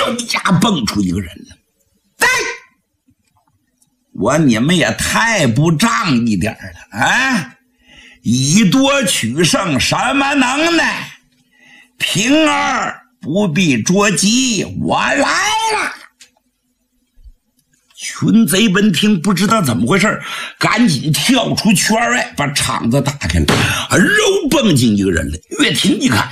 家蹦出一个人来。对，我你们也太不仗义点了啊！以多取胜什么能耐？平儿不必着急，我来了。群贼闻听不知道怎么回事，赶紧跳出圈外，把场子打开了，肉蹦进一个人来。岳霆一看，